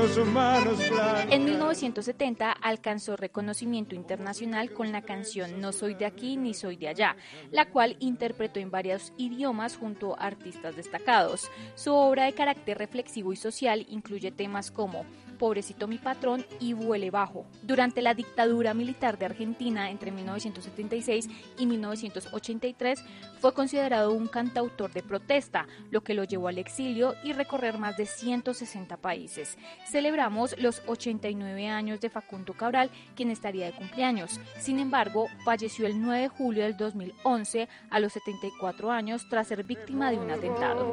sus manos blancas. En 1970 alcanzó reconocimiento internacional con la canción No soy de aquí ni soy de allá, la cual interpretó en varios idiomas junto a artistas destacados. Su obra de carácter reflexivo y social incluye temas como Pobrecito mi patrón y Vuele bajo. Durante la dictadura militar de Argentina entre 1976 y 1983 fue considerado un cantautor de protesta, lo que lo llevó al exilio y recorrer más de 160 países. Celebramos los 89 años de Facundo Cabral, quien estaría de cumpleaños. Sin embargo, falleció el 9 de julio del 2011 a los 74 años tras ser víctima de un atentado.